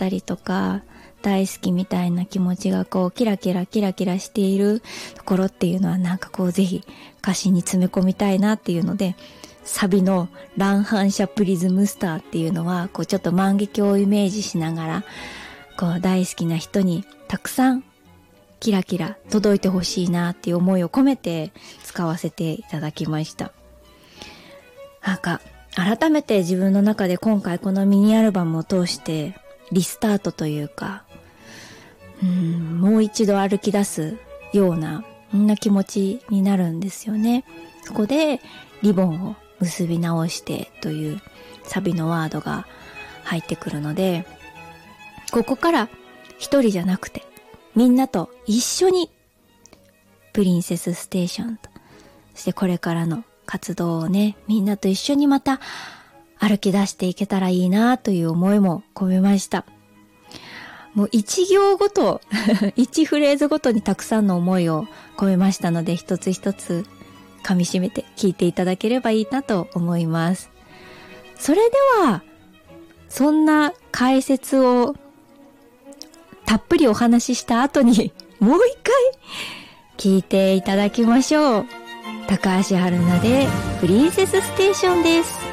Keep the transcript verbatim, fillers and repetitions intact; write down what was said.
ったりとか、大好きみたいな気持ちがこうキラキラキラキラしているところっていうのはなんかこうぜひ歌詞に詰め込みたいなっていうので、サビの乱反射プリズムスターっていうのはこうちょっと万華鏡をイメージしながら、こう大好きな人にたくさんキラキラ届いてほしいなっていう思いを込めて使わせていただきました。なんか改めて自分の中で今回このミニアルバムを通してリスタートというか、うん、もう一度歩き出すようなそんな気持ちになるんですよね。そこでリボンを結び直してというサビのワードが入ってくるので、ここから一人じゃなくてみんなと一緒にプリンセスステーションと、そしてこれからの活動をね、みんなと一緒にまた歩き出していけたらいいなという思いも込めました。もう一行ごと一フレーズごとにたくさんの思いを込めましたので、一つ一つ噛み締めて聞いていただければいいなと思います。それではそんな解説をたっぷりお話しした後にもう一回聞いていただきましょう。高橋春菜でプリンセスステーションです。